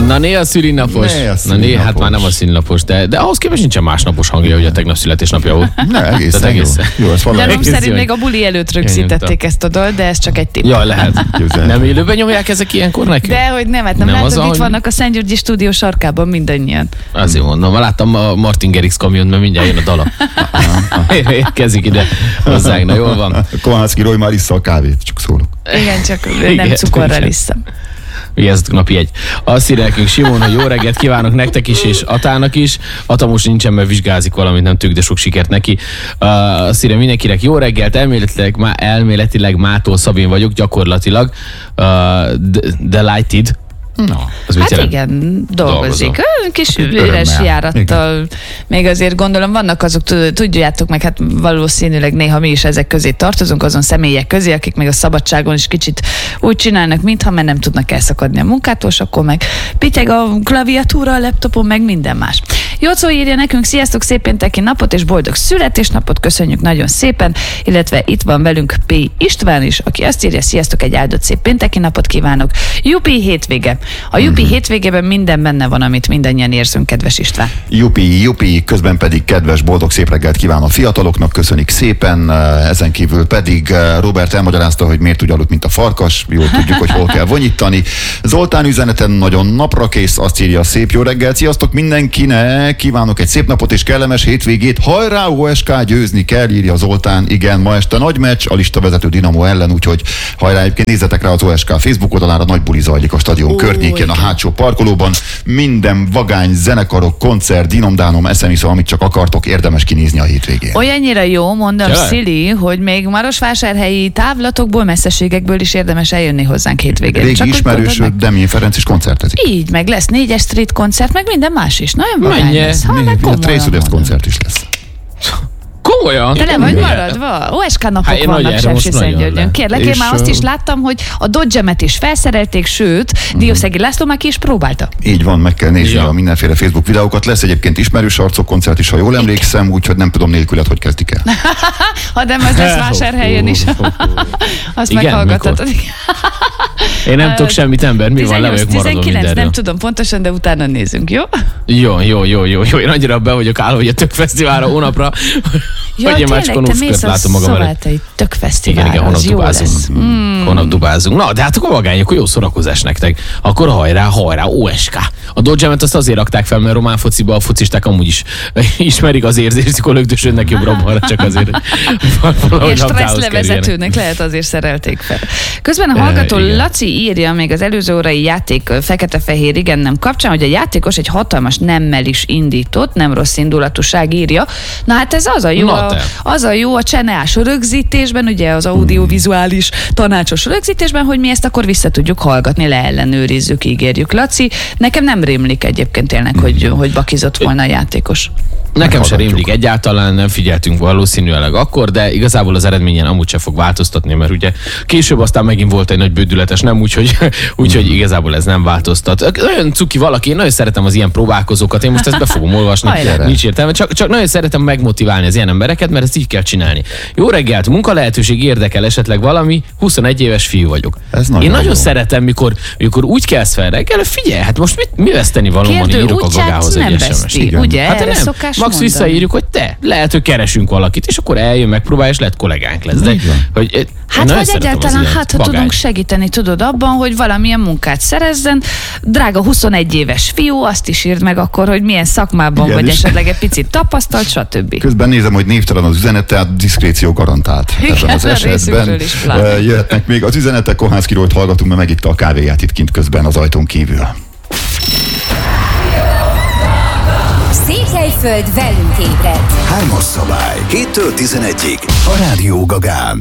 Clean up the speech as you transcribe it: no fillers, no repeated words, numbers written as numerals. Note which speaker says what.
Speaker 1: Na né a szülinapos. Hát már nem a szülinapos, de ahhoz képest nincsen másnapos hangja, hogy a tegnap születésnapja volt.
Speaker 2: Ne, egészen jó.
Speaker 3: De nem szerint még a buli előtt rögzítették ezt a dalt, de ez csak egy tipp.
Speaker 1: Ja, lehet. Nem élőben nyomják ezek ilyenkor nekünk?
Speaker 3: Dehogy nem, hát nem látod, itt vannak a Szentgyörgyi stúdió sarkában mindannyian.
Speaker 1: Azért mondom, láttam a Martin Garrix kamiont, mert mindjárt jön a dala. Érkezik ide hozzánk, na jól van.
Speaker 2: Kohászki Roy már issza a kávét, csak szólok.
Speaker 3: Igen, csak nem cukorral iszom.
Speaker 1: Ugye ez napi egy. Azt írja nekünk Simon, hogy jó reggelt kívánok nektek is, és Atának is. Ata most nincsen, mert vizsgázik valamit, nem tűnik, de sok sikert neki. Azt írja mindenkinek jó reggelt, elméletileg Mától Szabin vagyok, gyakorlatilag delighted.
Speaker 3: Na, hát igen, dolgozik. Kis üres járattal. Igen. Még azért gondolom vannak azok, tudjátok meg, hát valószínűleg néha mi is ezek közé tartozunk, azon személyek közé, akik még a szabadságon is kicsit úgy csinálnak, mintha mert nem tudnak elszakadni a munkától, és akkor meg pityeg a klaviatúra, a laptopon, meg minden más. Jocó írja nekünk, sziasztok, szép pénteki napot és boldog születésnapot, köszönjük nagyon szépen, illetve itt van velünk P. István is, aki azt írja, sziasztok, egy áldott szép pénteki napot kívánok. Jupi hétvége. A Jupi hétvégében minden benne van, amit mindannyian érzünk, kedves István.
Speaker 2: Jupi, közben pedig kedves, boldog szép reggelt kíván a fiataloknak, köszönik szépen, ezen kívül pedig Robert elmagyarázta, hogy miért úgy aludt, mint a farkas, jól tudjuk, hogy hol kell vonyítani. Zoltán üzeneten nagyon naprakész, azt írja, szép jó reggelt, sziasztok mindenkinek, kívánok egy szép napot és kellemes hétvégét, hajrá OSK, győzni kell, írja Zoltán, igen, ma este nagy meccs a listavezető Dinamo ellen, úgyhogy hajrá, egyébként nézzetek rá az OSK Facebook oldalára, nagy buli zajlik a stadion környékén, a hátsó parkolóban, minden vagány, zenekarok, koncert, dinomdánom, eszemiszó, amit csak akartok, érdemes kinézni a hétvégén.
Speaker 3: Olyannyira jó, mondom, Szili, hogy még marosvásárhelyi távlatokból, messzeségekből is érdemes eljönni hozzánk hétvégén.
Speaker 2: Régi ismerős, Demjén Ferenc is koncertezik.
Speaker 3: Így, meg lesz 4-es Street koncert, meg minden más is. Nagyon vagány lesz.
Speaker 2: A Trace Sud-Est koncert is lesz.
Speaker 1: Komolyan?
Speaker 3: De nem vagy maradva? OSK napok vannak Sepsiszentgyörgyön. Kérlek, én már azt is láttam, hogy a Dodge-emet is felszerelték, sőt, Diószegi László már ki is próbálta.
Speaker 2: Így van, meg kell nézni a mindenféle Facebook videókat. Lesz egyébként ismerős arcok koncert is, ha jól emlékszem, úgyhogy nem tudom nélkület, hogy kezdik el.
Speaker 3: Ha nem, az lesz Vásárhelyen is. Azt meghallgathatod.
Speaker 1: Én nem tudok semmit, ember, mi van, levők maradom
Speaker 3: 19, nem tudom pontosan, de utána nézünk, jó?
Speaker 1: Jó. Én annyira be vagyok állva, hogy a Tök Fesztiválra hónapra, hogy én már csak a Nuszköt látom magam előtt.
Speaker 3: Igen, Tök Fesztiválra, az jó lesz.
Speaker 1: Holnap dubázunk. Na, de hát akkor vagányok, akkor jó szórakozás nektek. Akkor hajrá, OSK. A Dodge-emet azt azért rakták fel, mert román fociba a focisták amúgy is ismerik az érzést, akkor lögdösödnek jobbra-balra, csak azért.
Speaker 3: És stresszlevezetőnek lehet azért szerelték fel. Közben a hallgató Laci írja még az előző órai játék fekete-fehér igen nem kapcsán, hogy a játékos egy hatalmas nemmel is indított, nem rossz indulatúság írja. Na hát ez az a jó a cseneás rögzítésben, ugye az audiovizuális tanácsos rögzítésben, hogy mi ezt akkor vissza tudjuk hallgatni, leellenőrizzük, ígérjük. Laci, nekem nem rémlik egyébként tényleg, hogy bakizott volna a játékos.
Speaker 1: Nekem se rémlik egyáltalán, nem figyeltünk valószínűleg akkor, de igazából az eredményen amúgy sem fog változtatni, mert ugye később aztán megint volt egy nagy bődületes, nem úgyhogy igazából ez nem változtat. Nagyon cuki valaki, én nagyon szeretem az ilyen próbálkozókat, én most ezt be fogom olvasni, nincs értelme, csak nagyon szeretem megmotiválni az ilyen embereket, mert ezt így kell csinálni. Jó reggelt, munkalehetőség érdekel esetleg valami, 21 éves fiú vagyok. Én nagyon szeretem, mikor úgy kelsz fel reggel, figyelj, hát most mi veszteni valóban, írok a gagához egy SMS-t.
Speaker 3: Ugye,
Speaker 1: hát nem. Max visszaírjuk, hogy lehet, hogy keresünk valakit, és akkor eljön, megpróbál, és lehet kollégánk lesz. De, hogy,
Speaker 3: hát vagy egyáltalán, ha tudunk segíteni, tudod, abban, hogy valamilyen munkát szerezzen. Drága 21 éves fiú, azt is írd meg akkor, hogy milyen szakmában vagy, esetleg egy picit tapasztalt, stb.
Speaker 2: Közben nézem, hogy névtelen az üzenet, tehát diszkréció garantált. Ebben az esetben jöhetnek még az üzenetek, Kohánszkiról hallgatunk, mert megitta a kávéját itt kint közben az ajtón kívül.
Speaker 4: Székelyföld velünk ébredt.
Speaker 5: 3-as szabály. 7-től 11-ig. A Rádió Gagán.